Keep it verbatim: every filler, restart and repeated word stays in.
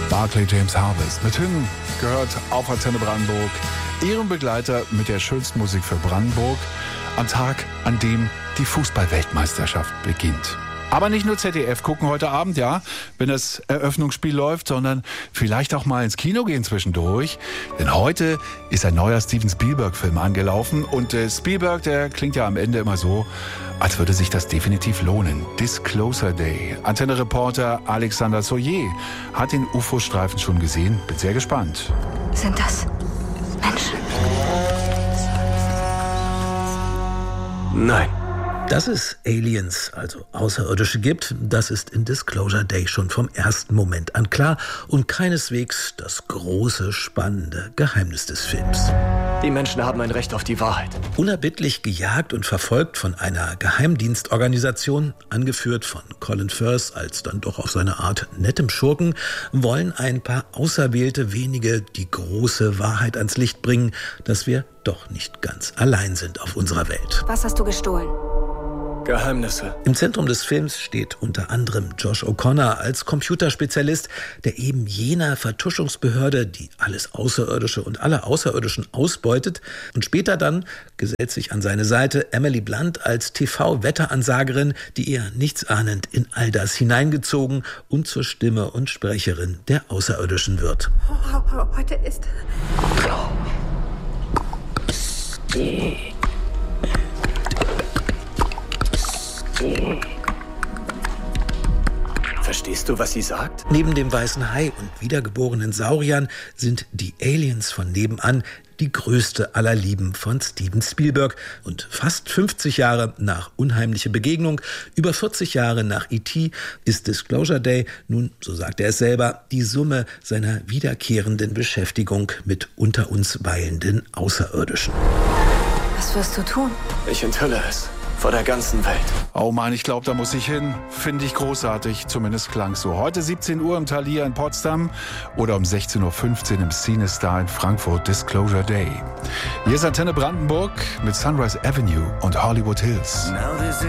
Barclay James Harvest mit Hymn gehört auf Antenne Brandenburg. Ihren Begleiter mit der schönsten Musik für Brandenburg am Tag, an dem die Fußball-Weltmeisterschaft beginnt. Aber nicht nur Z D F gucken heute Abend, ja, wenn das Eröffnungsspiel läuft, sondern vielleicht auch mal ins Kino gehen zwischendurch. Denn heute ist ein neuer Steven Spielberg-Film angelaufen und äh, Spielberg, der klingt ja am Ende immer so, als würde sich das definitiv lohnen. Disclosure Day. Antenne-Reporter Alexander Soyer hat den U F O-Streifen schon gesehen. Bin sehr gespannt. Sind das Menschen? Nein. Dass es Aliens, also Außerirdische gibt, das ist in Disclosure Day schon vom ersten Moment an klar und keineswegs das große, spannende Geheimnis des Films. Die Menschen haben ein Recht auf die Wahrheit. Unerbittlich gejagt und verfolgt von einer Geheimdienstorganisation, angeführt von Colin Firth als dann doch auf seine Art nettem Schurken, wollen ein paar auserwählte wenige die große Wahrheit ans Licht bringen, dass wir doch nicht ganz allein sind auf unserer Welt. Was hast du gestohlen? Geheimnisse. Im Zentrum des Films steht unter anderem Josh O'Connor als Computerspezialist, der eben jener Vertuschungsbehörde, die alles Außerirdische und alle Außerirdischen ausbeutet. Und später dann gesellt sich an seine Seite Emily Blunt als T V-Wetteransagerin, die eher nichtsahnend in all das hineingezogen und zur Stimme und Sprecherin der Außerirdischen wird. Heute ist... Verstehst du, was sie sagt? Neben dem weißen Hai und wiedergeborenen Sauriern sind die Aliens von nebenan die größte aller Lieben von Steven Spielberg. Und fast fünfzig Jahre nach Unheimliche Begegnung, über vierzig Jahre nach E T ist Disclosure Day nun, so sagt er es selber, die Summe seiner wiederkehrenden Beschäftigung mit unter uns weilenden Außerirdischen. Was wirst du tun? Ich enthülle es. Vor der ganzen Welt. Oh Mann, ich glaube, da muss ich hin. Finde ich großartig, zumindest klang so. Heute siebzehn Uhr im Thalia in Potsdam oder um sechzehn Uhr fünfzehn im CineStar in Frankfurt, Disclosure Day. Hier ist Antenne Brandenburg mit Sunrise Avenue und Hollywood Hills.